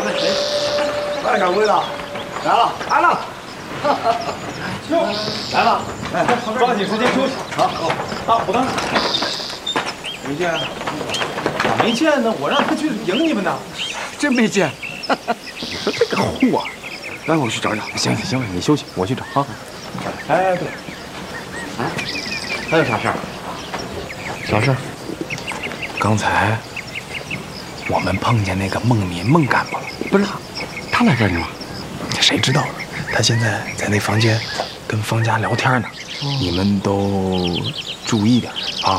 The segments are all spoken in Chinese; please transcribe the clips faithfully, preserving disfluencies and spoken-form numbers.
哎，掌柜的，来了来了，哟，来了，哎，抓紧时间休息。好，好，我等你。没见？咋没见呢？我让他去迎你们呢。 真没见。你说这个货，来，我去找找。行行行了，你休息，我去找啊。 哎，对， 哎，还有啥事儿？啥事儿？刚才我们碰见那个孟敏孟干部了。不是他，他来干什么？谁知道呢？他现在在那房间跟方家聊天呢。哦、你们都注意点啊！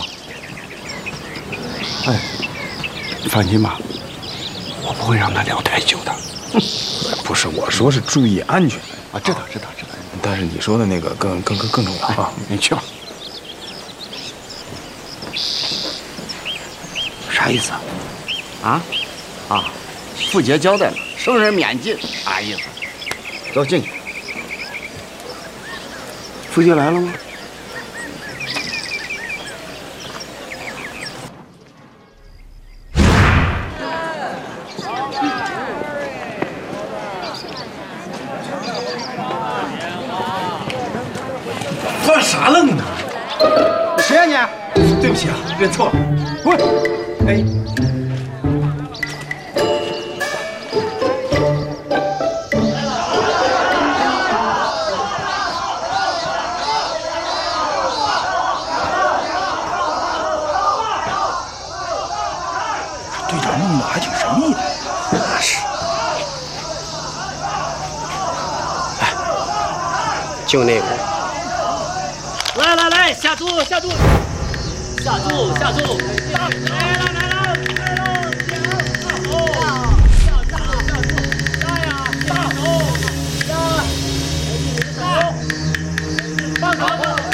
哎，放心吧，我不会让他聊太久的。 不是，我说是注意安全啊！知道知道知道。 但是你说的那个更更更更重要啊！ 你去吧。啥意思啊？ 啊？啊！傅杰交代了，生人免进，啥意思？走进去。 傅杰来了吗？ 发啥愣呢？ 谁呀你？ 对不起啊，认错了。滚！哎。 队长弄的还挺神秘的。 那是。哎，就那个。 来来来，下注下注，下注下注，来了来了来了，大手，下下下注，下呀，大手，下，大，放手，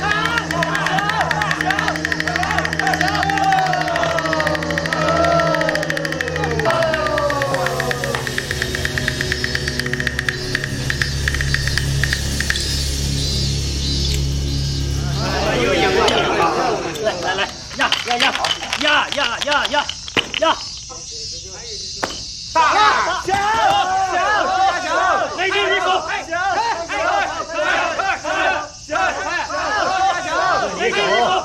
来来来，压压压好，压压压压压，大大响响响，雷军一手，响响响，雷军一手，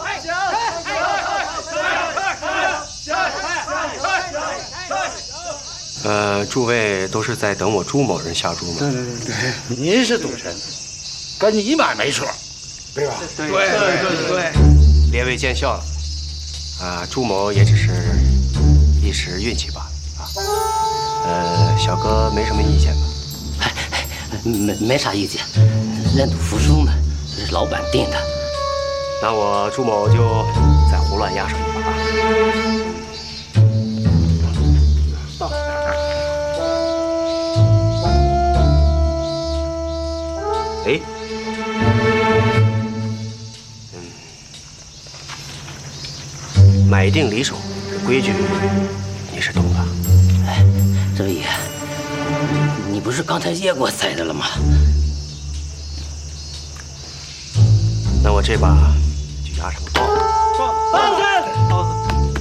呃，诸位都是在等我朱某人下注吗？ 对对对对， 您是赌神，跟你买没错， 对吧？ 对对对对。 列位见笑了，啊，朱某也只是一时运气罢了啊。呃，小哥没什么意见吧？ 没没啥意见，认赌服输嘛，这是老板定的。 那我朱某就再胡乱压上一把啊。 到。 哎。买定离手，这规矩你是懂的。 哎，周爷，你不是刚才也给我塞的了吗？ 那我这把就压上个豹。